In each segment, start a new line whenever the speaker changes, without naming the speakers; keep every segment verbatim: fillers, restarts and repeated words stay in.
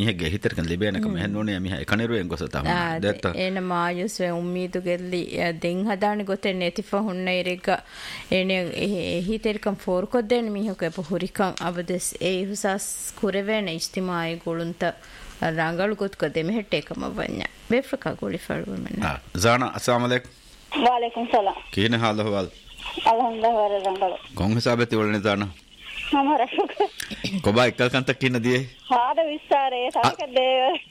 මිහගේ හිතරකන් ලිබේනකම හෙන්නෝනේ මිහ එකනිරුවෙන් ගොසතම දෙත්ත
එන මායුස් වේ උම්මීතු ගෙල්ලි දෙන් හදානි ගොතෙන් නැතිෆ හොන්න ඉරෙක එනේ හිතරකම් ෆෝර් කොද්දෙන් මිහක පොහුරිකම් අවදස් ඒ හුසස් කුරෙවෙන ඉස්තිමායි ගොළුන්ත රංගල් ගොත් කදෙ මෙහෙට එකම වඤ්ඤා බෙෆ්‍රකා ගොලි ෆල්වමන
ආ زانا السلام عليكم
وعليكم السلام
كين حاله وال
الحمد لله رنگل
कौन हिसाबते वळने जाना
हमारा
कोबा एकल कंत किन दिए
हाद विस्तारे साके दे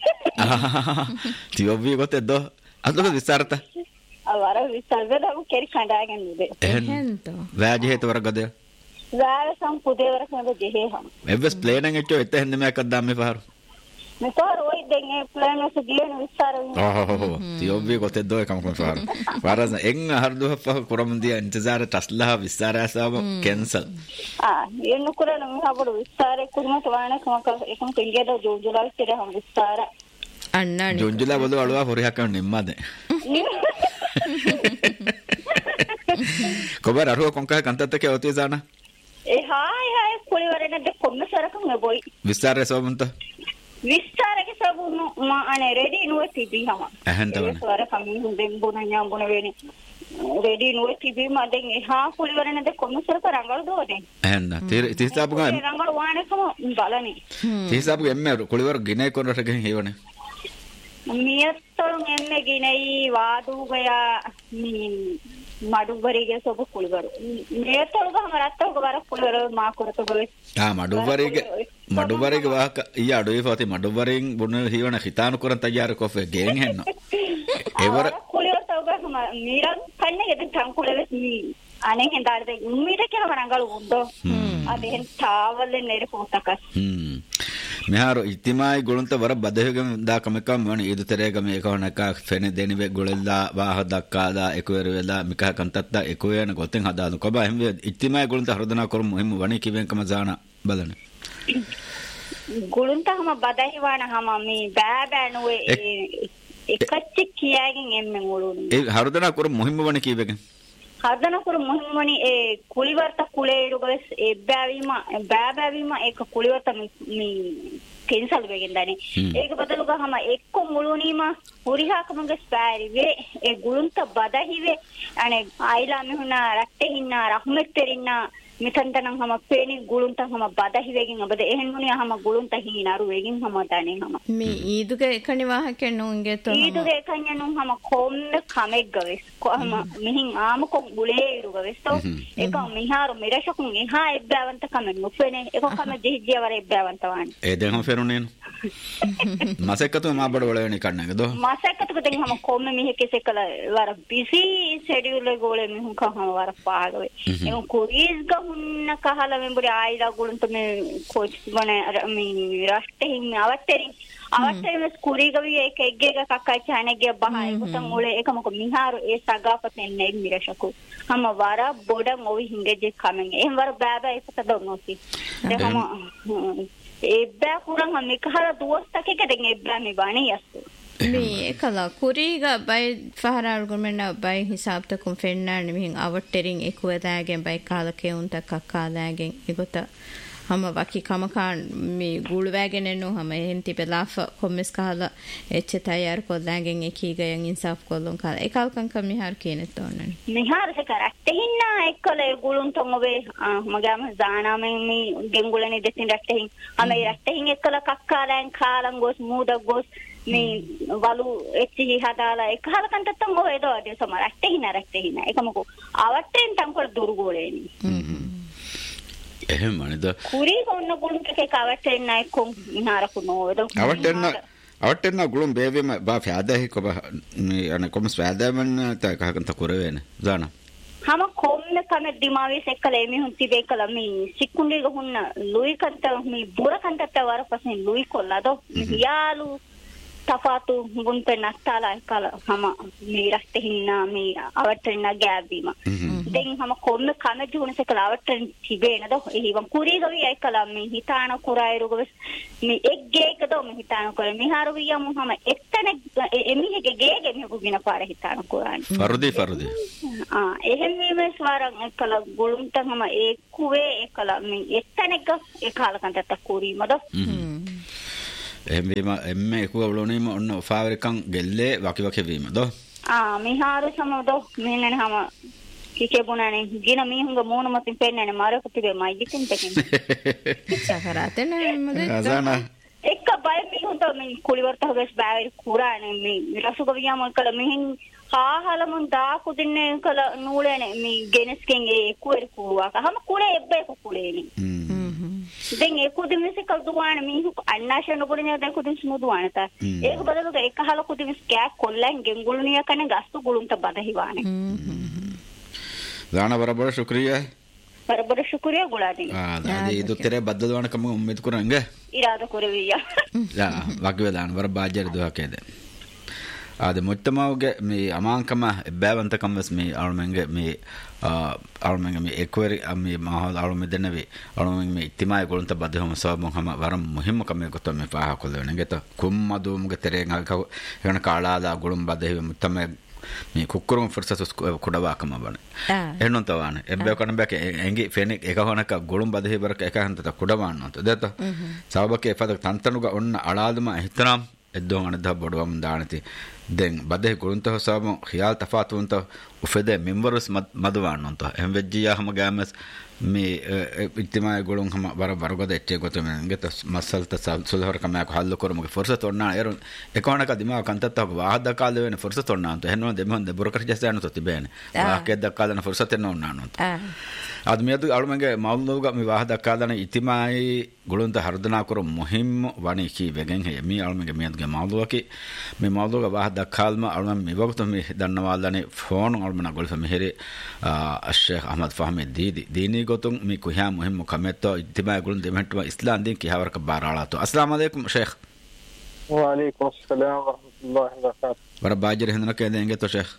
तियोबी गोते दो अदलो विस्तारता
ಅವರ ವಿಸ್ತಾರದ ಕೆರಿ ಕಂಡಾගෙන ಇದೆ
ಎಂತ
ವ್ಯಾಜ್ ಹೇತ ವರಗದೆ
ವ್ಯಾಜ್ ಸಂ ಪುದೇವರ ಕಂದ ಜೆಹೆ ಹಂ
ಎವ್ಸ್ ಪ್ಲೇನ್ ಅಂಗೆ ಚೋ ಎತ್ತೆ ಹಿಂದೆ ಮೇಕ ದಾಮೆ ಫಾರು
ಮಿತಾರ್ ಓಯ್ ದೆಂಗೆ ಪ್ಲೇನ್ ಸ ದಿಯನ ವಿಸ್ತಾರ
ಓಹೋ ತಿಯೋಬಿ ಗೊತ್ತೆ ದೋ ಕಮ ಕಮ ಫಾರು ಫಾರಸ್ ಎಂಗ ಹರ್ದು ಹಫ ಕುರಮ ದಿಯ ಇಂತಜಾರ ತಸ್ಲಹ ವಿಸ್ತಾರ ಸಾಬ ಕ್ಯಾನ್ಸಲ್
ಆ ಏನು ಕುರ ನಮ ಹಬಡು ವಿಸ್ತಾರ ಕುರ್ಮ ತವಾಣೆ ಕಮ ಏಕಂ ತಿಂಗೆದ ಜೋಜುಲಾ ಸಿರ ಹಂ ವಿಸ್ತಾರ
ಅಣ್ಣ
ಜೋಜುಲಾ ಬಲು ಅಳವಾ ಹೊರಿ ಹಾಕ ನಿಮ್ಮದೆ කොබර අරුව කොංකා කන්තත්තක ඔතේ જાනා
ඒ හායි හායි කුලිවරනේ කොන්න සරකම් නෙබොයි
විස්තර සෝබන්ත
විස්තරක සබුන මා අනේ රෙඩි නුවේ තිබීම
එහෙන් තමයි
සවර කමින් හුඳෙන් බොන ඥාම් බොන වෙනේ රෙඩි නුවේ තිබීම දෙන් එහා කුලිවරනේ කොන්න සරක රංගල දෝනේ
එහෙන් නා තිස්තාපු ගා
රංගල වානකම බලනි
තිස්තාපු එම්මේ කුලිවර ගිනේ කොනට ගෙන් හේවනේ
මියත්තරු එන්නේ ගිනයි වාදුගයා මී ಮಡುಬರಿಗೆ ಸೊಬ ಕುಳಿವರು ನೇತೊಳಗ ಹಮರತ್ತವ ಬರ ಕುಳಿವರು ಮಾ ಕೊರತ ಬವೆ
ಆ ಮಡುಬರಿಗೆ ಮಡುಬರಿಗೆ ವಾಕ ಈ ಅಡುವೆ ಫಾತಿ ಮಡುಬರಿಂಗ್ ಬುನ ಹೀವನ ಖಿತಾನು ಕುರನ್ ತಯಾರ ಕೊಫೆ ಗೇಂಗ್ ಹೆನ್ನ ಎವರ
ಕುಳಿವರು ತವಗ ಹಮ ಮೀರನ್ ಕಣ್ಣೆ ಎದ ತಂಕುಳವೆ ಮೀ ಅನೆ ಹೆಂದಾಳದೆ ಮೀರಕ್ಕೆ ಹಮರಂಗಳು ಉಂದೋ ಅದೆನ್ ತಾವಲೆ ನೆರೆ ಪೋತಕ
ಹ್ಮ್ මෙහාර ඉතිමායි ගොළුන්ත වර බදහෙගම දා කමකම් වන ඉදු තරේගම එකවනක ෆෙන දෙනිවෙ ගොළල්ලා වාහ දක්කාදා එකවර වෙලා මිකහ කන්තත්තා එකෝයන ගොතෙන් හදානු කොබ හැම ඉතිමායි ගොළුන්ත හරදනා කරමු හිම වණි කිවෙන්කම જાන බලන
ගොළුන්ත හම බදහි වණ හම මේ බෑ බෑ නුවේ එකච්ච කියාගෙන් එම්මෙ ගොළුන්
ඒ හරදනා කරමු හිම වණි කිවෙගෙන්
හදන කර මොහිමනි ඒ කුලිවර්ත කුලේඩු ගස් ඒ බෑවීම බෑබෑවීම ඒක කුලිවර්ත මේ කෙන්සල් වෙගෙන් දනි ඒක බදලු ගහම එක්ක මුළුනීම හුරිහාකමගේ ස්පෑරි වේ ඒ ගුළුන්ත බදහිවේ අනේ ආයිලා මෙහුනා රට්ටේ හින්නා රහමෙත්තරින්නා මිතන්තනම් හම පේනි ගුළුන්ත හම බදහි වෙගෙන් අබද එහෙන් මුනි හම ගුළුන්ත හිනාරු වෙගෙන් හම තනේ හම
මේ ඊදුගේ එකනි වාහකෙන් නුන්ගේ තොම
ඊදුගේ එකන් යනුන් හම කොම්ම කමෙක් ගවෙස් කොහම මිහින් ආම කො බුලේ ඉරු ගවෙස් තෝ එක මිහාරු මිරෂකුන් එහා එබ්බවන්ත කම නුපෙනේ එක කම දෙහිජිය වර එබ්බවන්ත වාන්
ඒ දෙහම ෆෙරුනේ මාසෙකතු මා බඩ වලේනි කන්නේක දෝ
මාසෙකතු දෙන් හම කොම්ම මිහෙකෙස කල වර බිසි ෂෙඩියුල් එක ගෝලේ මිහුන් කම වර පාගවේ ඒ කුරීස් ಗ ಹುನ್ನ ಕಹಲ ಮೆಂಬುರಿ ಆಯ್ದ ಗುಳುಂತ ಮೆ ಕೋಚ್ ಮನೆ ಮೀ ರಾಷ್ಟ್ರ ಹಿಂಗ್ ಅವತ್ತರಿ ಅವತ್ತರಿ ಸ್ಕೂರಿಗವಿ ಏಕ ಎಗ್ಗೆಗ ಕಕ್ಕ ಚಾನೆಗೆ ಬಹಾಯ ಗುತಂ ಉಳೆ ಏಕಮಕ ಮಿಹಾರು ಏ ಸಗಾಪತೆ ನೆ ಮಿರಶಕು ಹಮ ವಾರ ಬೋಡ ಮೂವಿ ಹಿಂಗೆ ಜೆ ಕಮೆಂಗೆ ಎಂ ವರ ಬಾಬಾ ಏಕ ದೊನೋಸಿ ದೆ ಹಮ ಎಬ್ಬಾ ಕುರಂ ಹಮ ಕಹಲ ದೋಸ್ತಕೆ ಕದೆಂ ಎಬ್ಬಾ ಮಿ ಬಾಣಿ ಯಸ್ತು
මේ එකලා කුරීග බයි ෆහරාල් ගොමෙන්න බයි හිසාබ්තකුම් ෆෙන්නාන මිහින් අවට්ටෙරින් එකුවදාගෙන් බයි කාලකේ උන්ට කක්කාදාගෙන් ඉගොත හම වකි කමකාන් මේ ගුළුවෑගෙන එන්නු හම එහෙන් තිබෙලාෆ කොම්මස් කාලා එච්ච තයාර කොල්ලාගෙන් එකීගයන් ඉන්සාෆ් කොල්ලොන් කාලා ඒකල්කන් කම් මිහාර කියනෙත් ඕනනි
මිහාර සකරට හින්නා එක්කල ගුළුන් තොංගවේ මගම දානාමෙන් මේ ගෙන්ගුලනේ දෙසින් රට්ටහින් හම ඒ රට්ටහින් එක්කල කක්කාලෙන් කාලන් ගොස් මූදක් ගොස් මේ වලු එච්චි හදාලා එක හලකන්ට තම ඔය දෝඩේ සමහර රට්ටේ හිනා රට්ටේ හිනා එකමකෝ අවට්ටෙන් තම්කොල දුරුගෝලේනි
එහෙම නේද
කුරි කොන්න ගුළුන්ට කවටෙන් නයි කොම් මිනාරකු නෝද
අවට්ටෙන් අවට්ටෙන් ගුළුම් බේවෙම බා ෆෑදහි කොබ මේ අනේ කොම් ස්වෑදමන් ත කහකන්ත කරවෙන જાන
හම කොම්ම කම දිමාවේ එක්කල එමි හුන් තිබේ කල මේ සික්කුණ්ඩේ ගහුන්න ලුයි කන්ත මේ බුර කන්තට වරපසෙන් ලුයි කොල්ලාද යාලු තපාතු ගුන් පෙන්නස්තාලා කල හම මේ රස්තේ හින්නා මේ අවට්ටෙන් ගෑබීම දෙන් හම කොන්න කන ජුනස කල අවට්ටෙන් තිබේනද එහිවම් කුරී ගවි අයකල මේ හිතාන කුරායරුග මේ එක්ගේකද මේ හිතාන කර මිහාරු වියමු හම එක්තන එමිහෙගේ ගේගේ මෙහු ගින පාර හිතාන කුරාන
ෆරුදි ෆරුදි
ආ එහෙම මේ ස්වරං එකල ගුළුන්ට හම ඒකුවේ එකල මේ එක්තනක ඒ කාලකන්තත් කුරීමද
එහෙම වීම එම්මේ එකුව වලෝනීම ඔන්න ඔෆාවරිකන් ගෙල්ලේ වකි වකි වීම දෝ
ආ මිහාරු සමදෝ මෙන්නන හැම කිකේ බුණානේ ගින මීහුංග මෝන මතින් පෙන්නනේ මාරක තිබේ මයි දිකින් තකින්
සකරාතන මොද
අසන
එක්ක බය මීහුන් තෝ මේ කුලිවර්ත හොගස් බෑ කුරානේ මේ රසුක වියම කල මිහින් හාහලමුන් දා කුදින්නේ කල නූලේනේ මේ ගෙනස්කෙන් ඒ කුවරි කුවා කහම කුලේ එබ්බේ කුලේනි දැන් ඒ කුදිමිස කල් දුවාන මිහු අන්නාෂන නුගුණේ දැන් කුදිමිස නුදුවාන තා ඒක බදලුක එක හල කුදිමිස කෑ කොල්ලෙන් ගෙන්ගුළුනිය කන ගස්තු ගුළුන්ත බදහිවානේ
දාන බරබර ශුක්‍රියා
බරබර ශුක්‍රියා ගුලාදී
ආ දාදී ඉදුතරේ බද්දදවන කම උම්මෙත් කරංග
ඉරාද කරවියා
යා වගේ දාන බර බාජර දුවකේද ආද මුත්තමවගේ මේ අමාංකම බෑවන්තකම් වස් මේ අරුමංග මේ අරුමංග මේ එක්වරි මේ මහල් අරුම දෙනවේ අරුමංග මේ ඉතිමාය ගොන්ත බදහම සවම හම වරම් මුහිම්ම කම ගොත මේ පහ කොල්ලන ගෙත කුම්මදුම්ගේ තරෙන් අල්ක එන කාලාදා ගොළුම් බදෙහි මුත්තම මේ කුක්කුරුම ෆර්සස් කුඩවාකම බන එන්නොන් තවාන එබ්බේ කන බක එංගි ෆෙනෙක් එකවනක ගොළුම් බදෙහි බරක එකහන්ත කුඩවාන්නොත් දෙත සවබකේ පද තන්තනුග ඔන්න අලාදම හිතනම් එද්දෝන් අනද බොඩවම් දානති දැන් බදෙහි ගොළුන්ත හසම ඛියාල් තෆාතුන්ත උෆෙද මෙම්බර්ස් මදවාන්නොන්ත එම් වෙජ්ජියා හම ගෑමස් මේ ඉතිමාය ගොළුන් හම බර බරගද එච්චේ ගොතම ගෙත මසල්ත සුලහර කමයක් හල්ල කරමුගේ ෆොර්සත් ඔන්නා එරුන් එකවනක දිමා කන්තත්තක වාහද කාල වෙන ෆොර්සත් ඔන්නාන්ත එහෙනෝ දෙමන් දෙබරකර ජසයන් තොති බෑන වාහකේ දක්කාලන ෆොර්සත් එන්න ඔන්නානොන්ත අද මියදු අලුමගේ මවුලෝග මේ වාහද කාලන ඉතිමායි ගොළුන්ත හර්දනා කර මුහිම් වණි කී වෙගෙන් හේ මේ අලුමගේ මියදගේ මවුලෝකේ මේ මවුලෝග වාහද කාල්ම අලුම මේ වගත මේ දන්නවාලනේ ෆෝන් අලුමන ගොල්ෆ මෙහෙරේ අෂේඛ් අහමද් ෆහමී දීදි දීනි ගොතුන් මේ කුහා මුහිම් කමෙත්තෝ ඉතිමායි ගොළුන් දෙමෙට්ටුව ඉස්ලාම් දින් කිහවරක බාරාලාතෝ අස්ලාම අලයිකුම් ෂේඛ්
වඅලයිකුම් අස්සලාම් වරහමතුල්ලාහි වබරකාතුහ්
වර බාජර හෙන්දන කේදෙන්ගේ තෝ ෂේඛ්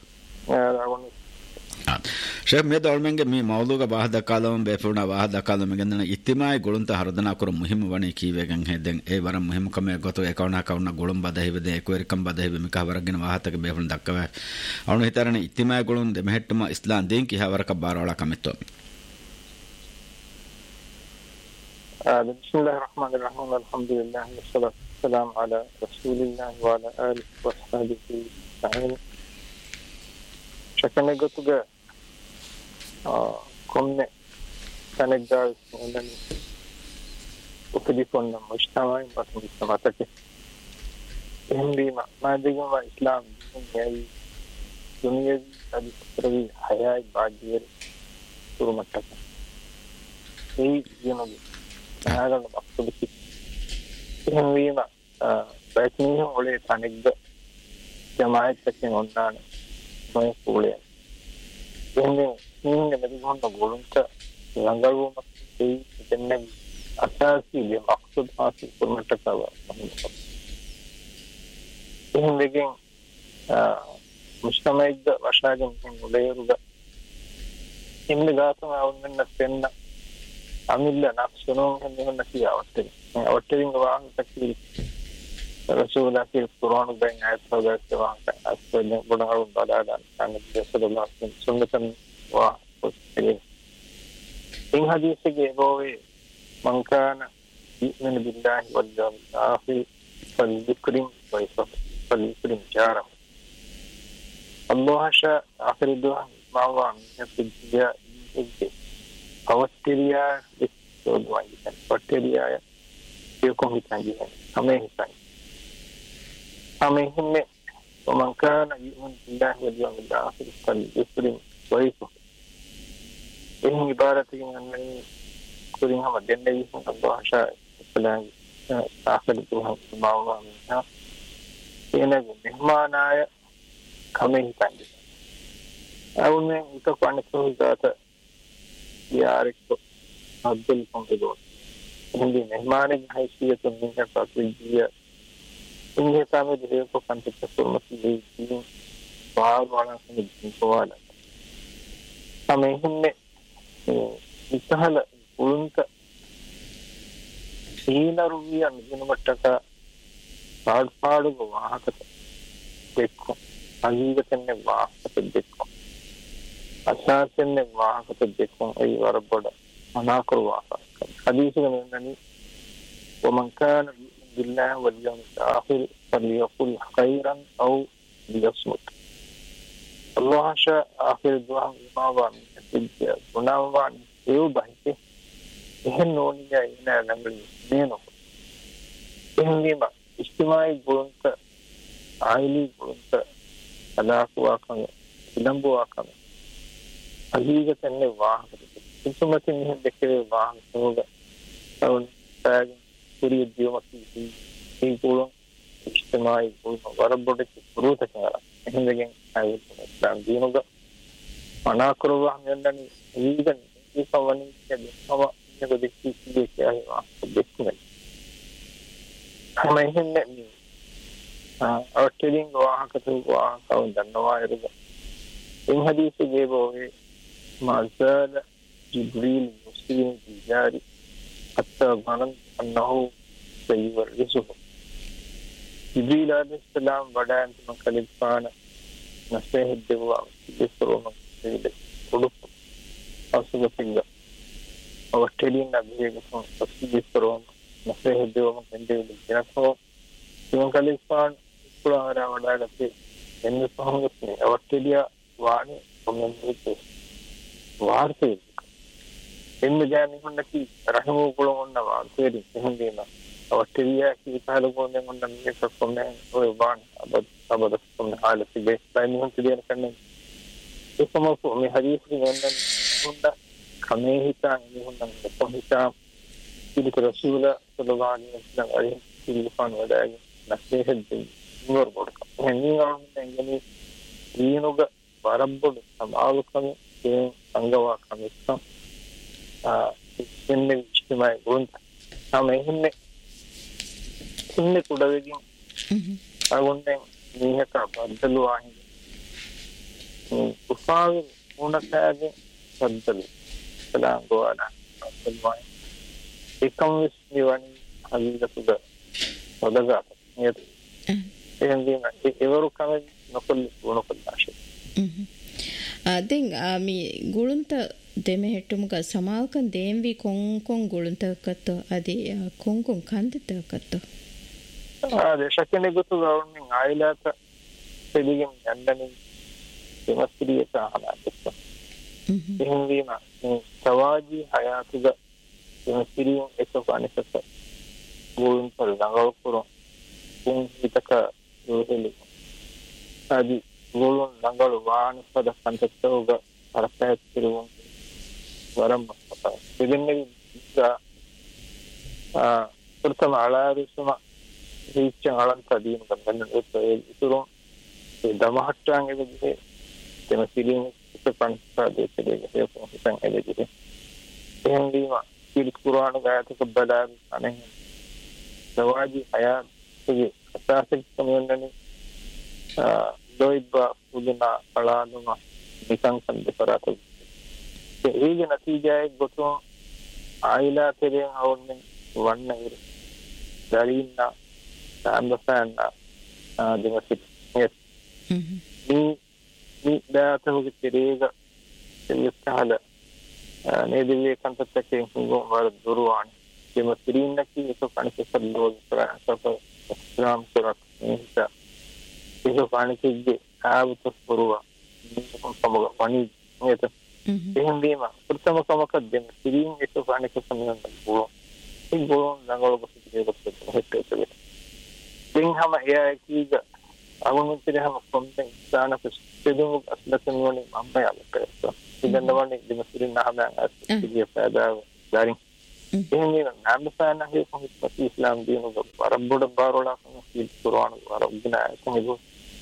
ෂේඛ් මේ දල්මෙන්ගේ මේ මවුලුග වාහද කාලම බේෆුණා වාහද කාලම ගෙන්දන ඉතිමායි ගොළුන්ත හර්දනා කර මුහිම් වණි කීවෙගෙන් හෙදෙන් ඒ වර මුහිම් කම ගොතෝ එකවනා කවුන ගොළුම් බදහිවද එක්වරිකම් බදහිව මික හවරගෙන වාහතක බේෆුණ දක්කව අනුන හිතරනේ ඉතිමායි ගොළුන් දෙමෙහෙට්ටම ඉස්ලාම් දින් කිහවරක බාරාලා කමෙත්තෝ
بسم الله الرحمن الرحيم الحمد لله والصلاة والسلام على رسول الله وعلى آله وصحبه أجمعين شكرا لكم كم سنجار من وكليفون المجتمع ومجتمعاتك هم بما ما دقوا إسلام يعني دنيا هذه تروي حياة بعدير سورمتك هي جنوبي هذا المقصود فيه هم بما بيتنيهم ولي تانيك جماعة تكين ونان ما يقولي هم هم نبيهم نقولون ك لانغرو مكتي جنب أساسي لمقصود هاسي سورمتك هذا هم لكن مجتمع وشاجم هم وليرو هم لقاتهم أول من نفسنا أميلا نفسنا هم نسيا أوتري أوتري نوعان تكلي رسول الله في القرآن بين آيات هذا سواء أسفل بدر بدر كان رسول الله سنة وقصير إن حديث جبوي من كان يؤمن بالله واليوم الآخر فليكرم ضيفه فليكرم جاره الله شاء آخر الدعاء ما هو من الجزاء أوتريا بسودوان جدا أوتريا يكون هتانجيا همه هتانج همه هم ومن كان يؤمن بالله واليوم الآخر فليكرم ضيفه إن عبارة من كريم هم الدنيا الله شاء فلان آخر الدعاء ما هو منها إنه مهمانا كمه هتانجيا أول من يتوقع نفسه ذات يعرف عبد الفضل هندي مهمان حيثية من الفاتحية إنه تعمل ذلك كان تكسر مسلمين وعاد وانا سنجد سوالا أما هم مثال قلنت حين روية من متك فاد فاد وواحد देखो حقيقة वाहक देखो असासन वाहक देखो अई वरबड़ अनाकर वाहक हदीस में ननी वमन कान بالله واليوم الآخر فليقل خيرا أو ليصمت. الله شاء آخر الدعاء ما بعد الدنيا بناء بعد يوبه إهنوني إنا نملي نينو إهني ما اجتماعي قلنت عائلي قلنت ألاك واقع لمب واقع حقيقة إنه واقع ثم تنين ذكر واقع سوغا أو تاج كوري الديوم في في قولون اجتماعي قولون وربودك فروت كنارا إهنجين أيضا إسلام دينوغا أنا كروه ميلاني إيجان إيقواني كده هوا إنه دكتي كده كده هوا دكتي هم إهنني أرتدين واقع كتو واقع كون دنوا يرجع إن حديث جيبه ما زال جبريل يسير بجاري حتى ظننت أنه سيورثه. جبريل عليه السلام بدأ أن تنقلب فانا نسيه الدواء يسرون سيد قلوب أصبح فيها أوترين نبيه بسم الله يسرون نسيه الدواء من عنده بالجنة تنقلب فان كلا هذا ولا لكي إن فهمتني أوتريا واني ومن ذي وارثي إن جاني من نكى رحمه كلهم من وارثي هندينا أوتريا كي تعلقون من نمي سكمن ويبان أبد أبد سكمن حال في بيت لأنهم تدين كنن إسمه فمي حديث من هندا كميه تان هندا كميه تان كذي كرسول صلى الله عليه وسلم عليه كذي فان وداعي نسيه الدين نور بركة هني عام نعمني دينوغا بربود سماعلكم كين أنجوا كميسام إني اجتماعي قلنت هم إهني إني كوداويجين أقولن ميهكا بدلوا هني كفاوي هناكاجي بدل سلام دوانا بدلوا إكمل سنيواني حقيقة سودا ودعاء نيت إهندي ما إيورو كامل نقول ونقول ناشي
අදින් ආමි ගුළුන්ත දෙමෙහෙට්ටුමුක සමාල්කන් දේම්වි කොන් කොන් ගුළුන්තකත්ත අදි කොන් කොන් කන්දිතකත්ත
ආ දේශකනේ ගොතු ගවුන්ෙන් ආයිලාත දෙලිගෙන් යන්නනේ දෙමස්ත්‍රිය සාහනාකත්ත එහෙන්වීම සවාජී හයාතුග දෙමස්ත්‍රිය එකපානිසක ගුළුන් පර දඟව කරො කුන් හිතක රෝහෙලි ආදි ගොළුන් දඟල වාහන පද සංකේතෝග අරපෑත් පිරුවන් වරම් දෙදෙන්නේ ආ ප්‍රථම ආලාරිසම රීච්ච ආලන්ත දීන ගන්න ඒ ඉතුරු ඒ දමහට්ටාංගෙ විදිහේ තම සිලින් ඉස්සපන්සා දෙකේ හේතු හිතන් එදෙදි එහෙන්දීම පිළි කුරාන ගායතක බදාරි අනේ සවාජි හයාතුගේ අසාසික සමයන්නේ ආ doiba udina palanuma nikan sande paratu ege natijay gotu aila tereng awne wanna ir darina sandasanna dimasit yes ni ni da tahu terega yustahada ne dive kantakke hungo war duruwan dimasirinna ki eso kanise sallo sura sapa ram surat nisa itu panikige ආවුත පුරුවා සමග පණි නේද එහෙන් දීම ප්‍රථම කමක දෙන්න සිරින් එක පානික සම්මත බෝ ඒ බෝ නගල බසිතේ බසිත හෙට්ටේ දෙන් හැම එයා කීග අවුමුතිරේ හැම කොම්පෙන් දානක සෙදුම් අස්ලතන් වනේ මම්ම යාලකස්ස ඉඳන් වනේ දෙම සිරින් නහම අස්තිගේ පදා ගාරි එහෙන් දීම නම් පාන හේ කොහොමද ඉස්ලාම් දීනු බරබොඩ බාරෝලා සිල් කුරාන වරගිනා කොහොමද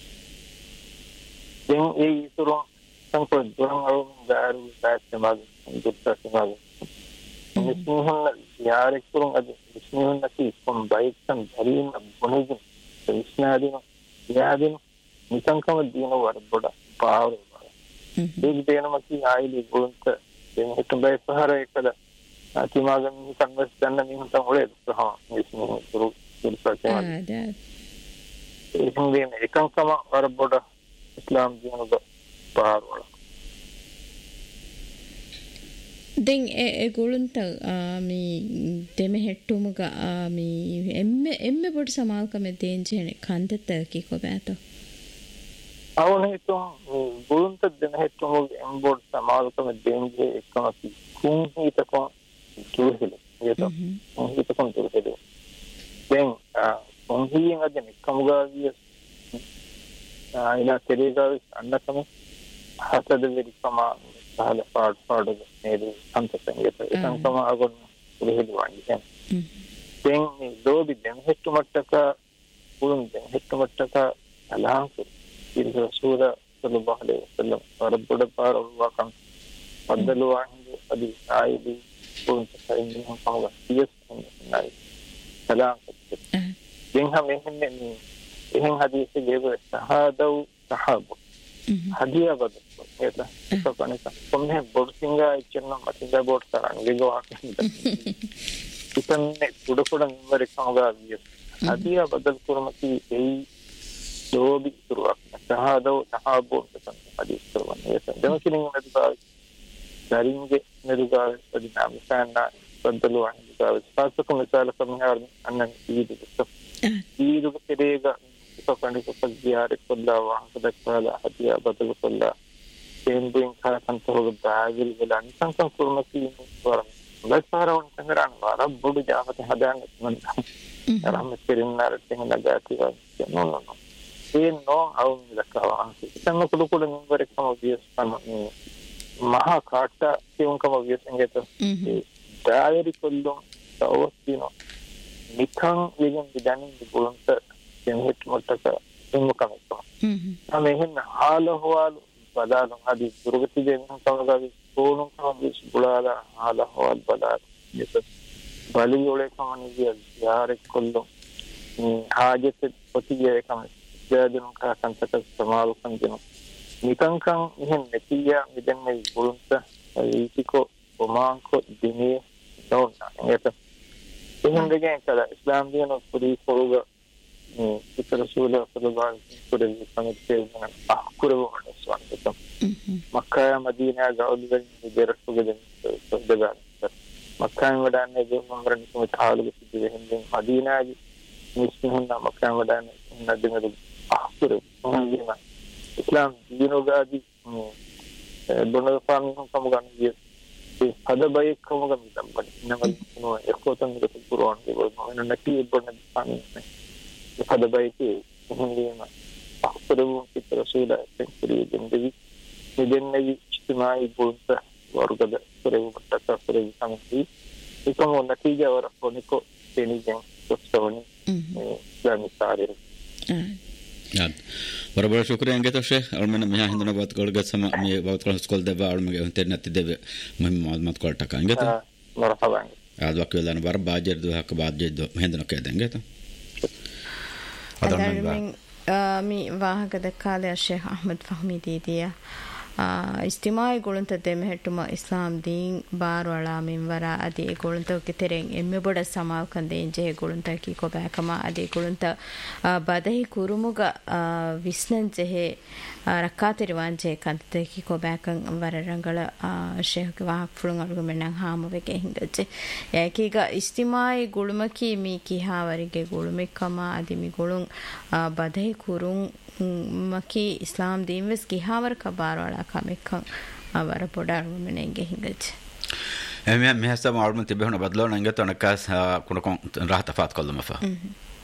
yang ini turun sangkut orang orang baru saat semag untuk semag. Misnuhun yare turun ada misnuhun nasi pembaik san dari bunujin misnadino yadino misang kamu dino war boda power. Jadi dia nama si aili bunta yang itu baik sahara ekada. Nanti magan kanvas dan nanti kita mulai tuh misnuhun turun turun semag. Ada. Ini dia ekam kamu war boda. Islam ජීවනක පාරවල
දැන් ඒ ගොළුන්ට මේ දෙමෙ හෙට්ටුමුග මේ එම්මෙ එම්මෙ බොඩ සමාල්කම දේන්ජෙන කන්දත කිකොබෑත
අවනේ તો ගොළුන්ට දෙමෙ හෙට්ටුමුග එම්බොඩ සමාල්කම දේන්ජේ එකම කුන් හිතකෝ දුරහෙල ඒත කුන් හිතකෝ දුරහෙල දැන් කුන් හියෙන් අදෙන කමුගාවිය ආයිලා තෙරේගාව අන්නකම හතද වෙරිකම සාල පාඩ පාඩ නේද සම්පතංගිත එකම අගොන් දුරහෙල වන්නේ දැන් මේ දෝබි දෙමෙ හෙට්ටු මට්ටක කුන් දෙමෙ හෙට්ටු මට්ටක අලහංක ඉරිස සූර සල්ලල්ලාහු අලයිහි වසල්ලම් රබ්බුඩ පාර වකම් පද්දලුවාහින්ද අදි ආයිදි කුන් සයින්දි හම්පව සියස් නයි සලාම් දෙන් හැම මෙහෙන්නේ එහෙන් හදීසේ ගේව සහදව් සහබ හදියා බද ඒත සපනක කොම්නේ බොඩ්සිංගා ඉච්චන මතින්ද බොඩ් තරන් ගෙගවා ඉතන්නේ උඩ පොඩ නම්බර එකමගා විය හදියා බදල් කුරමති ඒ දෝබි තුරුවක් සහදව් සහබෝ තන හදී කරවන්නේ ඒත දෙමකින් නදුගා දරින්ගේ නදුගා පදිනාම සාන්නා බදලුවන් නදුගා ස්පාසක මිසාල කමිහාර අන්නන් ඊදුක ඊදුක පෙරේග සපණි සපගියාර කොල්ලා වහකදක්වාලා හදියා බදල් කොල්ලා තෙන්බෙන් කාසන්ත හොග බාගිල් ගලන් සංසම් කුර්මති වරම් ලස්සාරවන් සංගරණ වර බොඩු ජාමත හදාන්න මන් රහම පෙරින්නාර තෙන් නගාති නෝ නෝ ඒ නෝ අවුන් ලකවා සම්ම කුඩු කුඩු නම්බර එකම වියස් පන්න මහා කාට්ට කියුම්කම වියස් එංගෙත ඩායරි කොල්ලෝ තවස්තිනෝ නිකන් වේගෙන් විදනින් බුලන්ත දෙහෙත් මොට්ටක එමුකම තමයි එහෙන් හාල හොවල් බදාලු හදි දුර්ගති දෙන්න තමගවි ඕනුම් කවදිස් බුලාලා හාල හොවල් බදාල මෙත බලි ඔලේ කමනිය යාරෙක් කොල්ලෝ හාජෙත් පොතියේ කම ජයදුන් කාසන්තක සමාල් කන්දිනෝ නිකංකං එහෙන් නැතිය මෙදන්නේ බුලන්ත ඒතිකෝ ඔමාංකෝ දිනේ නෝනා එත එහෙන් දෙකෙන් කල ඉස්ලාම් දින පුරි පොරුග ඉතර සූල සලවාන් පුරි සමිතේ මන අකුරව වස්වන්ත මක්කා මදීනා ගෞලෙන් දෙරසුගෙන් සොද්දගා මක්කා වඩන්නේ දෙමවරණ කොම තාලුක සිද්ධ වෙන්නේ මදීනාගේ මුස්ලිමුන් මක්කා වඩන්නේ නදිනද අකුරව මොනවද ඉස්ලාම් දිනෝගාදී බොනල් ෆාමින් කමුගන්නේ ඒ හදබයි කමුගම තමයි නමල් නෝ එකෝතන් දෙක පුරවන්න ඕන නැති බොන ෆාමින් හදබයි කේ මොහොනේම අකුරව ඉතර සූල සෙන්චුරි දෙන්දවි මෙදෙන්නේ ඉස්තිමායි බොන්ත වර්ගද පුරව මතක පුරව සමිති එකම නතිජවර කොනිකෝ තෙනිජන් සොස්තවනි ගාමිසාරේ
याद बराबर शुक्रिया अंगे तो शे और मैंने मैं हिंदू बात कर गया समय मैं बात कर स्कूल दे बा और मैं इंटरनेट दे मैं मालूमात कर टका अंगे तो
मरहबा
याद वक्त वाला बार बाजर दो हक बात जे दो हिंदू कह देंगे तो
अदर में मी वाह कद काले शेख अहमद फहमी दी दिया इस्तिमाई गुणंत देमे हेटुमा इस्लाम दीन बार वाला मिंवरा अदे गुणंत के तेरें एम्मे बड़ समाल कंदे जे गुणंत की को बैकमा अदे गुणंत बदही कुरुमुगा विस्नन जे रक्कातिरवान जे कंते की को बैकं वर रंगल शेख वाह फुलंग argument हाम वेके हिंगचे याकीगा इस्तिमाई गुळमकी मी की हावरिगे गुळमेकमा अदे मी गुळुं बदही कुरुं मकी इस्लाम दीनवस की हावर का बार वाला कामेकं आवर पोडा argument हिंगच
एमे मे हसा मालूम तिबे होना बदलो नंगे तो नकास कुणको राहत फात कोलम फा